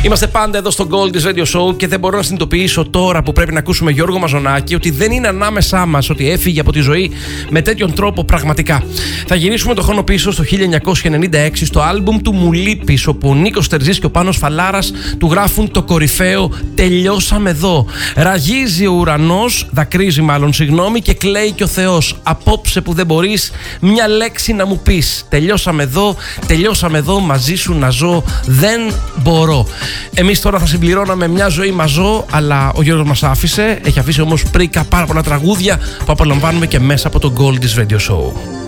Είμαστε πάντα εδώ στο Gold's Radio Show και δεν μπορώ να συνειδητοποιήσω τώρα που πρέπει να ακούσουμε Γιώργο Μαζονάκη ότι δεν είναι ανάμεσά μας, ότι έφυγε από τη ζωή με τέτοιον τρόπο πραγματικά. Θα γυρίσουμε το χρόνο πίσω στο 1996 στο άλμπουμ του Μου Λείπεις, όπου ο Νίκος Τερζής και ο Πάνος Φαλάρας του γράφουν το κορυφαίο «Τελειώσαμε εδώ». Ραγίζει ο ουρανός, δακρύζει μάλλον συγγνώμη, και κλαίει και ο Θεός. Απόψε που δεν μπορείς μια λέξη να μου πεις. Τελειώσαμε εδώ, μαζί σου να ζω, δεν μπορώ. Εμείς τώρα θα συμπληρώναμε μια ζωή μαζό, αλλά ο Γιώργος μας άφησε. Έχει αφήσει όμως πρίκα πάρα πολλά τραγούδια που απολαμβάνουμε και μέσα από το Gold's Radio Show.